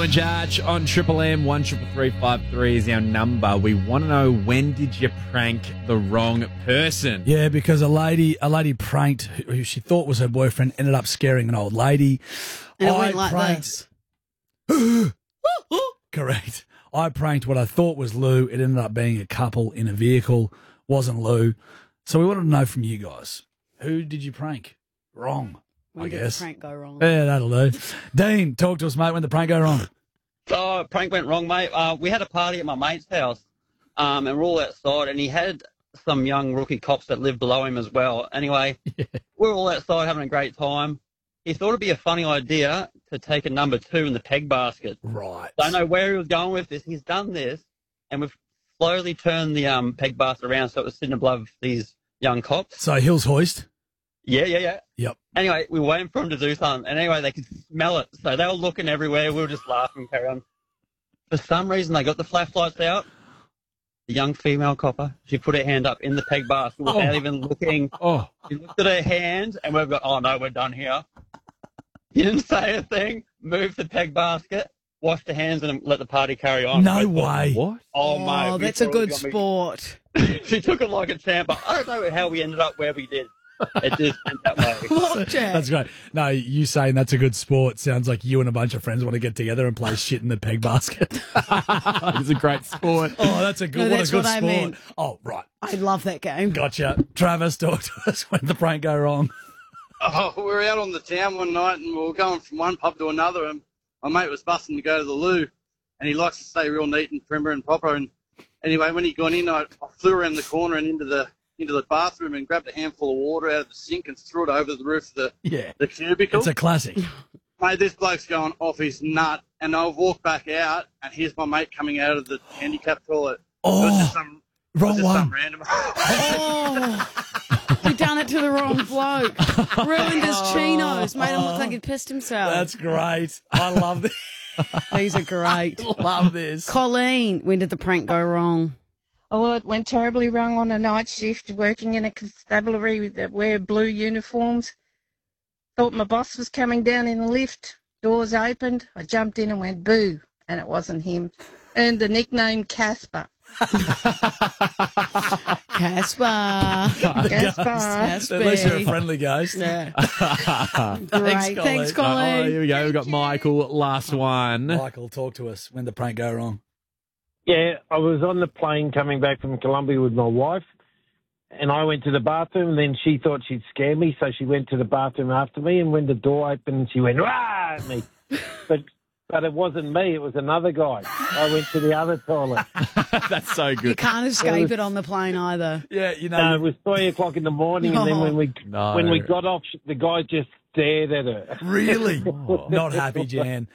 and Jarch on Triple M. 133353 is our number. We want to know, when did you prank the wrong person? Yeah, because a lady pranked who she thought was her boyfriend, ended up scaring an old lady. And it went like this. Correct. I pranked what I thought was Lou. It ended up being a couple in a vehicle. Wasn't Lou. So we wanted to know from you guys, who did you prank wrong? When did the prank go wrong? Yeah, that'll do. Dean, talk to us, mate. When did the prank go wrong? So, prank went wrong, mate. We had a party at my mate's house, and we're all outside, and he had some young rookie cops that lived below him as well. Anyway, we're all outside having a great time. He thought it'd be a funny idea to take a number 2 in the peg basket. Right. Don't know where he was going with this. He's done this, and we've slowly turned the peg basket around so it was sitting above these young cops. So Hills Hoist? Yeah. Yep. Anyway, we were waiting for them to do something, and anyway, they could smell it. So they were looking everywhere. We were just laughing, carry on. For some reason, they got the flashlights out. The young female copper, she put her hand up in the peg basket without even looking. She looked at her hand, and we've got, oh, no, we're done here. He didn't say a thing, moved the peg basket, washed her hands, and let the party carry on. No way. What? Oh, mate. Oh, that's a good sport. She took it like a champ, but I don't know how we ended up where we did. It just went that way. That's great. No, you saying that's a good sport sounds like you and a bunch of friends want to get together and play shit in the peg basket. It's a great sport. Oh, that's a good, No, what a that's good what I sport. meant. Oh, right. I love that game. Gotcha. Travis, talk to us. When did the prank go wrong? Oh, we were out on the town one night and we were going from one pub to another, and my mate was busting to go to the loo, and he likes to stay real neat and prim and proper. And anyway, when he got in, I flew around the corner and into the bathroom and grabbed a handful of water out of the sink and threw it over the roof of the cubicle. It's a classic. Mate, this bloke's going off his nut, and I walked back out, and here's my mate coming out of the handicap toilet. Oh, it was just some, wrong one. Some random. Oh, you done it to the wrong bloke. Ruined his chinos. Made him look like he'd pissed himself. That's great. I love this. These are great. Love this. Colleen, when did the prank go wrong? Oh, well, it went terribly wrong on a night shift, working in a constabulary that wear blue uniforms. Thought my boss was coming down in the lift. Doors opened. I jumped in and went boo, and it wasn't him. Earned the nickname Casper. Casper. At least you're a friendly ghost. Yeah. Great. Thanks, Colleen. Oh, here we go. We've got Michael, last one. Michael, talk to us. When did the prank go wrong? Yeah, I was on the plane coming back from Colombia with my wife, and I went to the bathroom, and then she thought she'd scare me, so she went to the bathroom after me, and when the door opened, she went, "Rah!" at me. But it wasn't me, it was another guy. I went to the other toilet. That's so good. You can't escape it on the plane either. Yeah, you know. No, it was 3 o'clock in the morning, and then when we got off, the guy just stared at her. Really? Not happy, Jan.